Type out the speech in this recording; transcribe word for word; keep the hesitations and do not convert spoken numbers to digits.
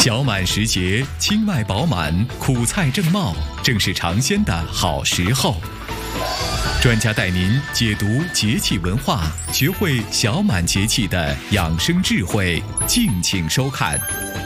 小满时节，青麦饱满，苦菜正茂，正是尝鲜的好时候。专家带您解读节气文化，学会小满节气的养生智慧，敬请收看。